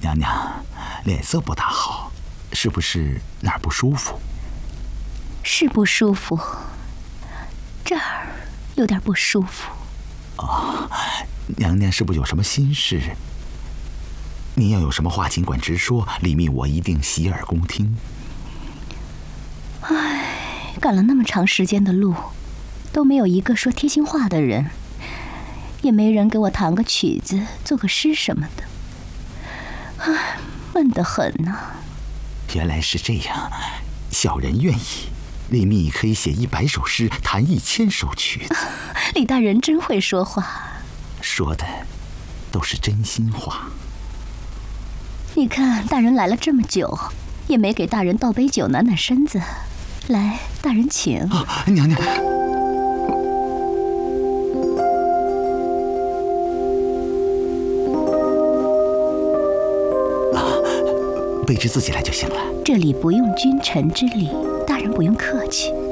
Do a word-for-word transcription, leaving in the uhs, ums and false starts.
娘娘脸色不大好，是不是哪儿不舒服？ 是不舒服，这儿有点不舒服。 哦，娘娘是不是有什么心事？您要有什么话尽管直说，李密我一定洗耳恭听。 唉，赶了那么长时间的路，都没有一个说贴心话的人，也没人给我弹个曲子、做个诗什么的。唉，闷得很呐、啊。 原来是这样，小人愿意。李密可以写一百首诗，弹一千首曲子。 李大人真会说话， 说的都是真心话。 你看，大人来了这么久，也没给大人倒杯酒暖暖身子。来，大人请。 哦，娘娘。啊，卑职自己来就行了。 这里不用君臣之礼，大人不用客气。